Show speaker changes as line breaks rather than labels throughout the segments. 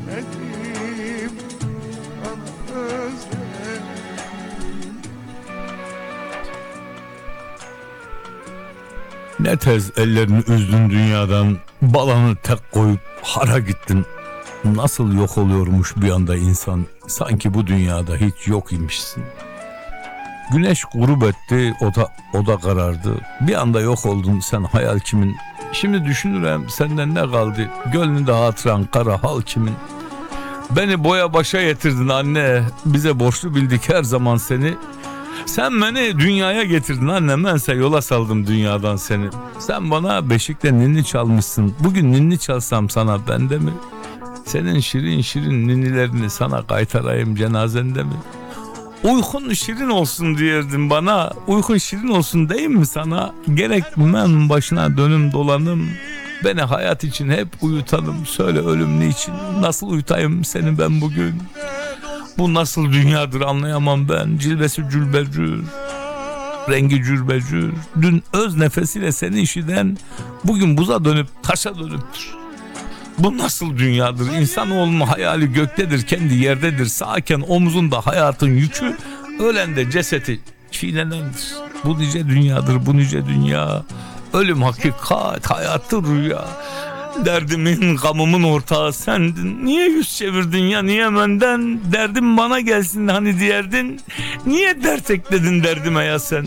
Ne tez ellerini üzdün dünyadan, balanı tek koyup hara gittin. Nasıl yok oluyormuş bir anda insan, sanki bu dünyada hiç yok imişsin. Güneş grup etti, o da karardı. Bir anda yok oldun sen, hayal kimin? Şimdi düşünürüm senden ne kaldı, gönlünde hatıran kara hal kimin? Beni boya başa getirdin anne, bize borçlu bildik her zaman seni. Sen beni dünyaya getirdin anne, bense yola saldım dünyadan seni. Sen bana beşikte ninni çalmışsın, bugün ninni çalsam sana bende mi? Senin şirin şirin ninnilerini sana kaytarayım cenazende mi? Uykun şirin olsun diyerdin bana, uykun şirin olsun değil mi sana? Gerek ben başına dönüm dolanım, beni hayat için hep uyutalım. Söyle ölüm niçin, nasıl uyutayım seni ben bugün? Bu nasıl dünyadır anlayamam ben, cilvesi cülbecür, rengi cürbecür. Dün öz nefesiyle seni işiden, bugün buza dönüp taşa dönüptür. Bu nasıl dünyadır? İnsanoğlunun hayali göktedir, kendi yerdedir. Sağken omuzunda hayatın yükü, ölen de cesedi çiğnenendir. Bu nice dünyadır, bu nice dünya. Ölüm hakikat, hayatı rüya. Derdimin, gamımın ortağı sendin. Niye yüz çevirdin ya, niye benden? Derdim bana gelsin hani diyerdin. Niye dert ekledin derdime ya sen?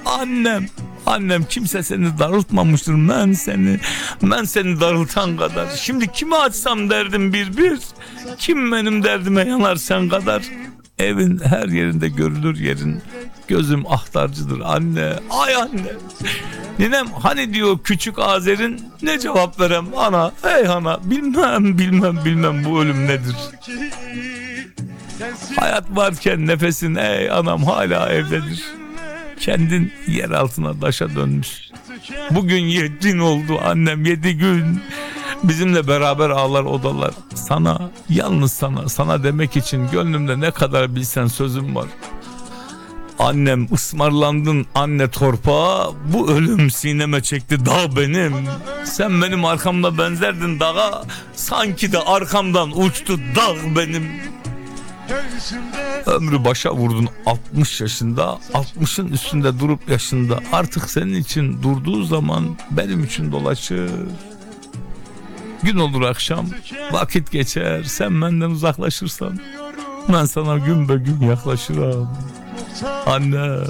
Annem kimse seni darıltmamıştır, ben seni darıltan kadar. Şimdi kime açsam derdim bir, kim benim derdime yanar sen kadar? Evin her yerinde görülür yerin, gözüm ahtarcıdır anne, ay anne. Ninem hani diyor küçük Azer'in, ne cevap verem ana, ey ana, bilmem bu ölüm nedir? Hayat varken nefesin ey anam hala evdedir. Kendin yer altına taşa dönmüş. Bugün 7 gün oldu annem, 7 gün. Bizimle beraber ağlar odalar. Sana, yalnız sana demek için gönlümde ne kadar bilsen sözüm var. Annem ısmarlandın anne torpağa, bu ölüm sineme çekti dağ benim. Sen benim arkamda benzerdin dağa, sanki de arkamdan uçtu dağ benim. Ömrü başa vurdun 60 yaşında, 60'ın üstünde durup yaşında. Artık senin için durduğu zaman benim için dolaşır. Gün olur akşam, vakit geçer, sen benden uzaklaşırsan ben sana gün be gün yaklaşırım. Annem.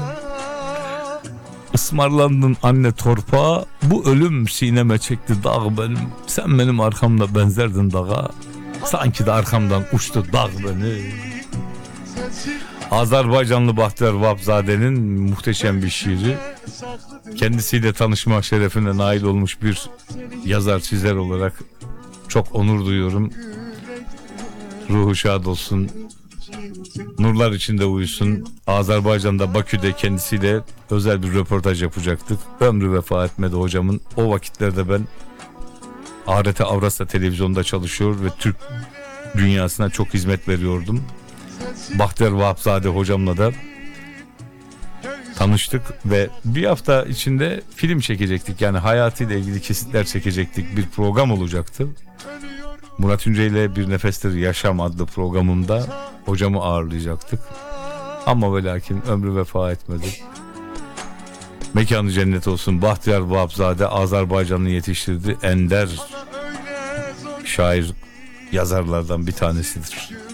Ismarlandın anne torpağa, bu ölüm sineme çekti dağ benim. Sen benim arkamda benzerdin dağa, sanki de arkamdan uçtu dağ beni. Azerbaycanlı Bahtiyar Vahapzade'nin muhteşem bir şiiri. Kendisiyle tanışma şerefine nail olmuş bir yazar çizer olarak çok onur duyuyorum. Ruhu şad olsun, nurlar içinde uyusun. Azerbaycan'da Bakü'de kendisiyle özel bir röportaj yapacaktık. Ömrü vefa etmedi hocamın. O vakitlerde ben ART Avrasya televizyonda çalışıyor ve Türk dünyasına çok hizmet veriyordum. Bahtiyar Vahapzade hocamla da tanıştık ve bir hafta içinde film çekecektik. Yani hayatıyla ilgili kesitler çekecektik. Bir program olacaktı. Murat Ünce ile Bir Nefestir Yaşam adlı programımda hocamı ağırlayacaktık. Ama ve lakin ömrü vefa etmedi. Mekanı cennet olsun. Bahtiyar Vahapzade Azerbaycan'ın yetiştirdiği ender şair yazarlardan bir tanesidir.